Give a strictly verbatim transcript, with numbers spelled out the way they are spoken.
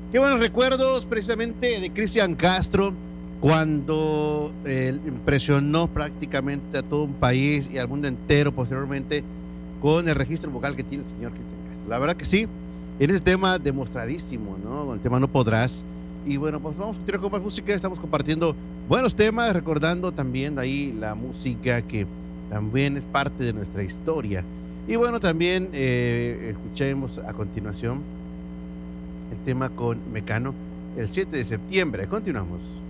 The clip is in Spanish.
Qué buenos recuerdos precisamente de Cristian Castro cuando eh, impresionó prácticamente a todo un país y al mundo entero posteriormente con el registro vocal que tiene el señor Cristian Castro. La verdad que sí, en ese tema demostradísimo, ¿no? Con el tema No Podrás. Y bueno, pues vamos a continuar con más música. Estamos compartiendo buenos temas, recordando también ahí la música que también es parte de nuestra historia. Y bueno, también eh, escuchemos a continuación el tema con Mecano el siete de septiembre. Continuamos.